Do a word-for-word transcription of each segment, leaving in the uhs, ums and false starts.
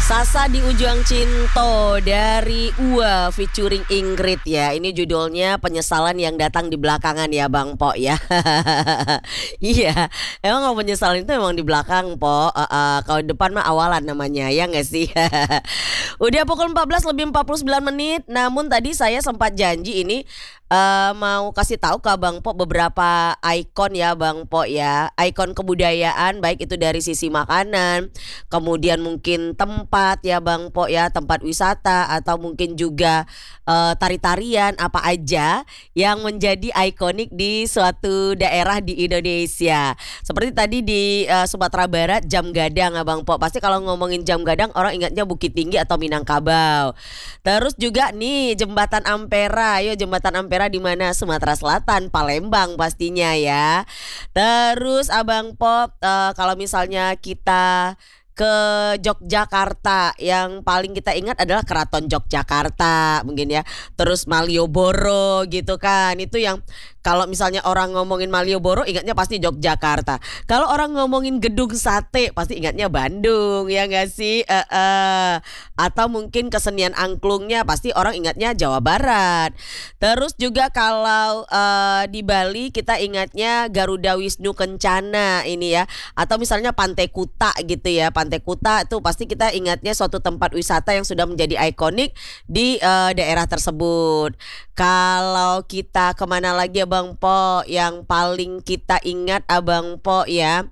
Sasa di Ujung Cinto dari Ua featuring Ingrid ya. Ini judulnya Penyesalan yang Datang di Belakangan ya Bang Po ya. Iya, emang kalau penyesalan itu emang di belakang Po. Uh, uh, kalau depan mah awalan namanya ya nggak sih. Udah pukul empat belas lebih empat puluh sembilan menit. Namun tadi saya sempat janji ini uh, mau kasih tahu ke Bang Po beberapa ikon ya Bang Po ya. Ikon kebudayaan baik itu dari sisi makanan, kemudian mungkin tempat ya Bang Po ya, tempat wisata atau mungkin juga uh, tari-tarian apa aja yang menjadi ikonik di suatu daerah di Indonesia. Seperti tadi di uh, Sumatera Barat Jam Gadang Abang Po. Pasti kalau ngomongin Jam Gadang orang ingatnya Bukit Tinggi atau Minangkabau. Terus juga nih Jembatan Ampera. Ayo Jembatan Ampera di mana? Sumatera Selatan, Palembang pastinya ya. Terus Abang Po uh, kalau misalnya kita ke Yogyakarta, yang paling kita ingat adalah Keraton Yogyakarta mungkin ya. Terus Malioboro gitu kan. Itu yang kalau misalnya orang ngomongin Malioboro ingatnya pasti Yogyakarta. Kalau orang ngomongin gedung sate pasti ingatnya Bandung ya nggak sih? Uh, uh. Atau mungkin kesenian angklungnya pasti orang ingatnya Jawa Barat. Terus juga kalau uh, di Bali kita ingatnya Garuda Wisnu Kencana ini ya. Atau misalnya Pantai Kuta gitu ya. Pantai Kuta itu pasti kita ingatnya suatu tempat wisata yang sudah menjadi ikonik di uh, daerah tersebut. Kalau kita kemana lagi Abang Po yang paling kita ingat Abang Po ya?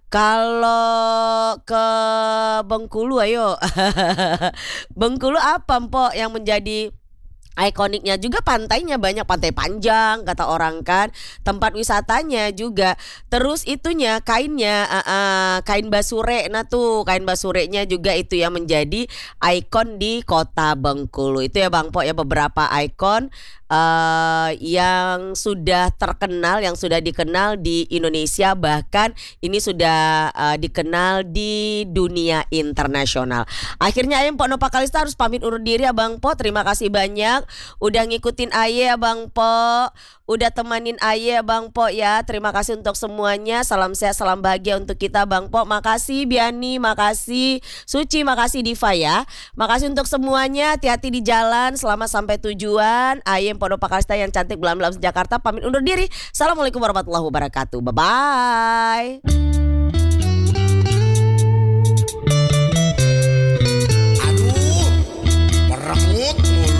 Kalau ke Bengkulu ayo. Bengkulu apa Po yang menjadi ikoniknya? Juga pantainya banyak, Pantai Panjang kata orang kan, tempat wisatanya juga. Terus itunya kainnya uh, uh, kain basure, nah tuh kain basurenya juga itu yang menjadi ikon di kota Bengkulu. Itu ya Bang Po ya beberapa ikon uh, yang sudah terkenal, yang sudah dikenal di Indonesia, bahkan ini sudah uh, dikenal di dunia internasional. Akhirnya Ayem Pok Nopa Kalista harus pamit undur diri Abang Po. Terima kasih banyak udah ngikutin Aye Abang Po, udah temanin Aye Abang Po ya. Terima kasih untuk semuanya. Salam sehat, salam bahagia untuk kita Bang Po. Makasih Biani, makasih Suci, makasih Diva ya. Makasih untuk semuanya. Hati-hati di jalan, selamat sampai tujuan. Ayem Pok Nopa Kalista yang cantik belam-belam Jakarta pamit undur diri. Assalamualaikum warahmatullahi wabarakatuh. Bye bye.